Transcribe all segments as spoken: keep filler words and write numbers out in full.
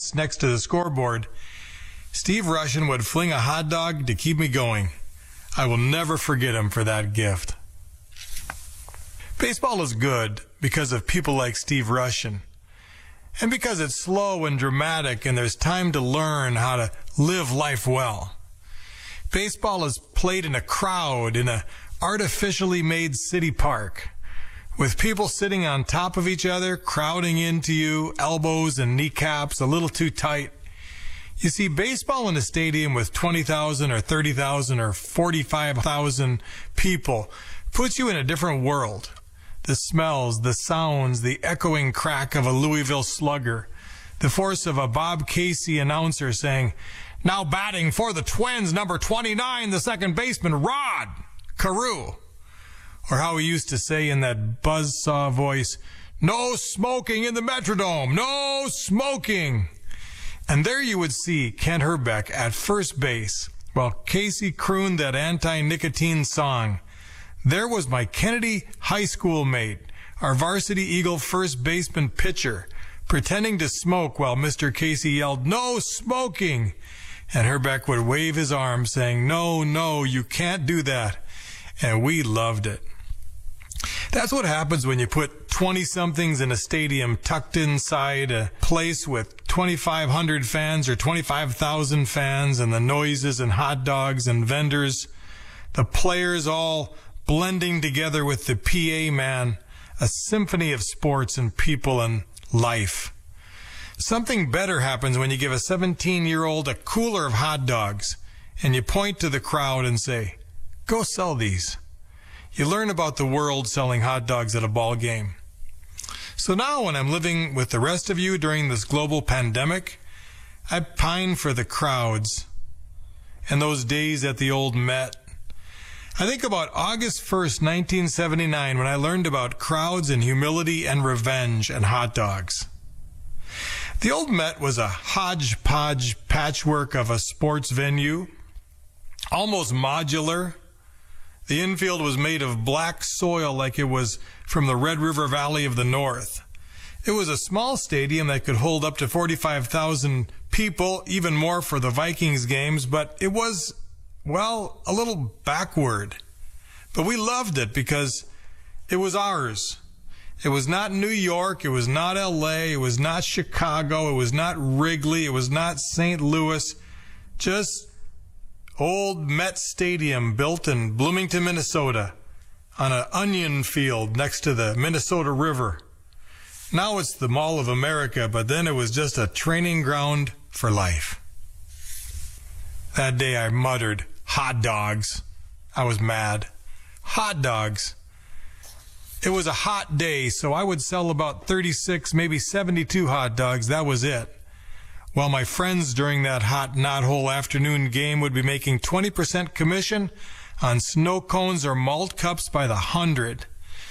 lights next to the scoreboard, Steve Russian would fling a hot dog to keep me going. I will never forget him for that gift. Baseball is good because of people like Steve Russian, and because it's slow and dramatic and there's time to learn how to live life well. Baseball is played in a crowd in a artificially made city park, with people sitting on top of each other, crowding into you, elbows and kneecaps a little too tight. You see, baseball in a stadium with twenty thousand or thirty thousand or forty-five thousand people puts you in a different world. The smells, the sounds, the echoing crack of a Louisville slugger, the force of a Bob Casey announcer saying, "Now batting for the Twins, number twenty-nine, the second baseman, Rod Carew." Or how he used to say in that buzzsaw voice, "No smoking in the Metrodome, no smoking." And there you would see Kent Hrbek at first base, while Casey crooned that anti-nicotine song. There was my Kennedy High School mate, our varsity Eagle first baseman pitcher, pretending to smoke while Mister Casey yelled, "No smoking!" And Hrbek would wave his arms saying, "No, no, you can't do that." And we loved it. That's what happens when you put twenty-somethings in a stadium tucked inside a place with twenty-five hundred fans or twenty-five thousand fans, and the noises and hot dogs and vendors, the players all blending together with the P A man, a symphony of sports and people and life. Something better happens when you give a seventeen-year-old a cooler of hot dogs and you point to the crowd and say, "Go sell these." You learn about the world selling hot dogs at a ball game. So now when I'm living with the rest of you during this global pandemic, I pine for the crowds and those days at the old Met. I think about August first, nineteen seventy-nine, when I learned about crowds and humility and revenge and hot dogs. The old Met was a hodgepodge patchwork of a sports venue, almost modular. The infield was made of black soil like it was from the Red River Valley of the North. It was a small stadium that could hold up to forty-five thousand people, even more for the Vikings games, but it was, well, a little backward. But we loved it because it was ours. It was not New York, it was not L A, it was not Chicago, it was not Wrigley, it was not Saint Louis. Just old Met Stadium built in Bloomington, Minnesota, on an onion field next to the Minnesota River. Now it's the Mall of America, but then it was just a training ground for life. That day I muttered, "Hot dogs." I was mad. Hot dogs. It was a hot day, so I would sell about thirty-six, maybe seventy-two hot dogs. That was it. While my friends during that hot knothole afternoon game would be making twenty percent commission on snow cones or malt cups by the hundred.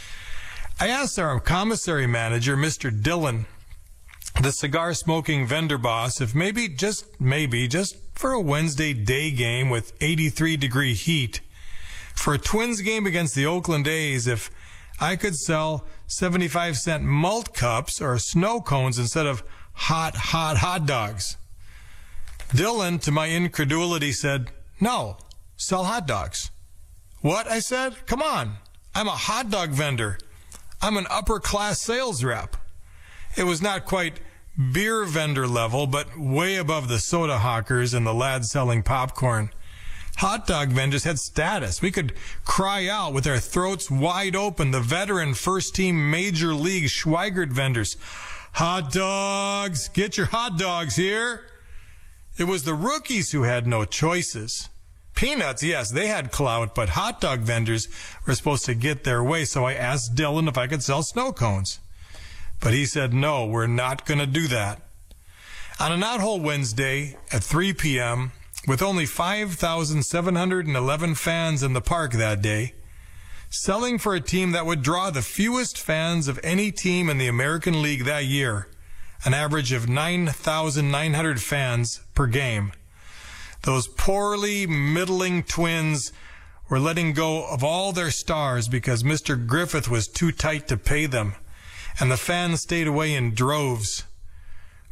I asked our commissary manager, Mister Dillon, the cigar-smoking vendor boss, if maybe, just maybe, just for a Wednesday day game with eighty-three degree heat, for a Twins game against the Oakland A's, if I could sell seventy-five cent malt cups or snow cones instead of hot, hot, hot dogs. Dillon, to my incredulity, said, "No, sell hot dogs." "What?" I said. "Come on. I'm a hot dog vendor. I'm an upper-class sales rep." It was not quite beer vendor level, but way above the soda hawkers and the lads selling popcorn. Hot dog vendors had status. We could cry out with our throats wide open, the veteran first-team Major League Schweigert vendors, "Hot dogs! Get your hot dogs here!" It was the rookies who had no choices. Peanuts, yes, they had clout, but hot dog vendors were supposed to get their way, so I asked Dillon if I could sell snow cones. But he said, "No, we're not going to do that." On a knothole Wednesday at three p.m., with only five thousand seven hundred eleven fans in the park that day, selling for a team that would draw the fewest fans of any team in the American League that year, an average of nine thousand nine hundred fans per game. Those poorly middling Twins were letting go of all their stars because Mister Griffith was too tight to pay them, and the fans stayed away in droves.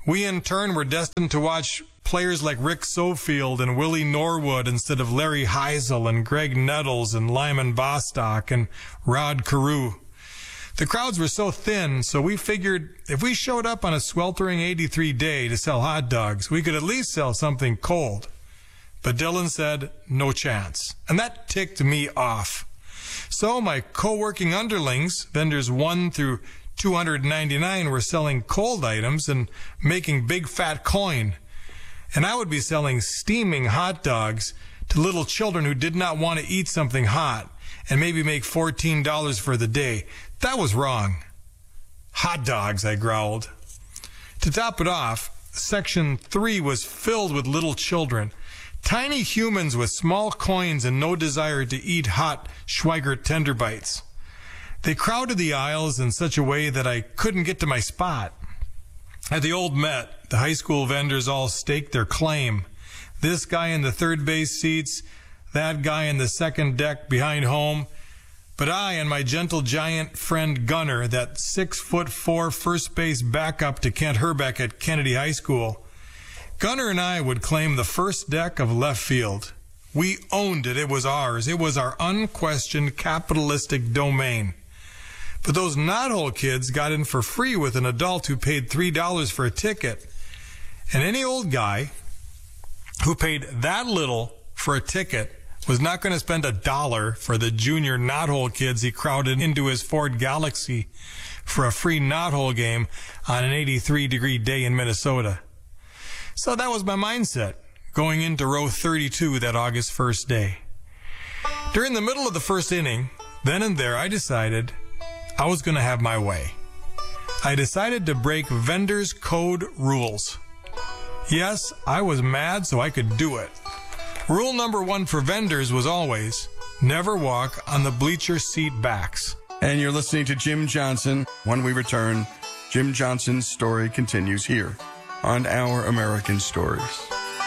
We in turn were destined to watch players like Rick Sofield and Willie Norwood instead of Larry Heisel and Greg Nettles and Lyman Bostock and Rod Carew. The crowds were so thin, so we figured if we showed up on a sweltering eighty-three day to sell hot dogs, we could at least sell something cold. But Dylan said, no chance. And that ticked me off. So my co-working underlings, vendors one through two hundred ninety-nine, were selling cold items and making big fat coin. And I would be selling steaming hot dogs to little children who did not want to eat something hot and maybe make fourteen dollars for the day. That was wrong. Hot dogs, I growled. To top it off, section three was filled with little children. Tiny humans with small coins and no desire to eat hot Schweigert Tender Bites. They crowded the aisles in such a way that I couldn't get to my spot. At the old Met, the high school vendors all staked their claim. This guy in the third base seats, that guy in the second deck behind home. But I and my gentle giant friend Gunner, that six foot four first base backup to Kent Herbeck at Kennedy High School, Gunner and I would claim the first deck of left field. We owned it. It was ours. It was our unquestioned capitalistic domain. But those knothole kids got in for free with an adult who paid three dollars for a ticket. And any old guy who paid that little for a ticket was not going to spend a dollar for the junior knothole kids he crowded into his Ford Galaxy for a free knothole game on an eighty-three degree day in Minnesota. So that was my mindset going into row thirty-two that August first day. During the middle of the first inning, then and there, I decided I was going to have my way. I decided to break vendors' code rules. Yes, I was mad, so I could do it. Rule number one for vendors was always never walk on the bleacher seat backs. And you're listening to Jim Johnson. When we return, Jim Johnson's story continues here on Our American Stories.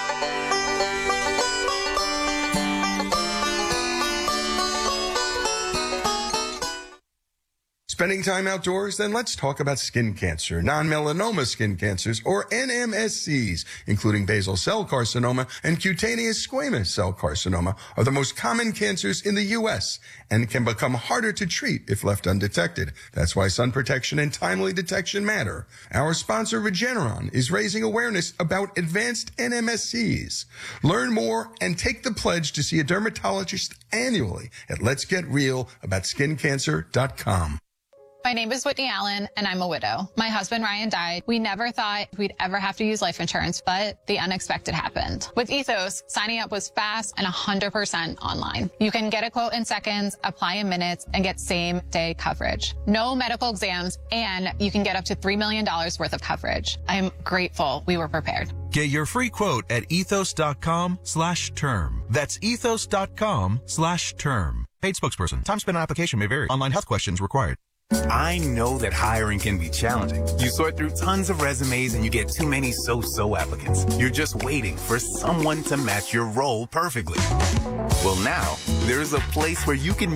Spending time outdoors? Then let's talk about skin cancer, non-melanoma skin cancers, or N M S Cs, including basal cell carcinoma and cutaneous squamous cell carcinoma, are the most common cancers in the U S and can become harder to treat if left undetected. That's why sun protection and timely detection matter. Our sponsor, Regeneron, is raising awareness about advanced N M S Cs. Learn more and take the pledge to see a dermatologist annually at lets get real about skin cancer dot com. My name is Whitney Allen, and I'm a widow. My husband, Ryan, died. We never thought we'd ever have to use life insurance, but the unexpected happened. With Ethos, signing up was fast and one hundred percent online. You can get a quote in seconds, apply in minutes, and get same-day coverage. No medical exams, and you can get up to three million dollars worth of coverage. I'm grateful we were prepared. Get your free quote at ethos.com slash term. That's ethos.com slash term. Paid spokesperson. Time spent on application may vary. Online health questions required. I know that hiring can be challenging. You sort through tons of resumes and you get too many so-so applicants. You're just waiting for someone to match your role perfectly. Well, now, there's a place where you can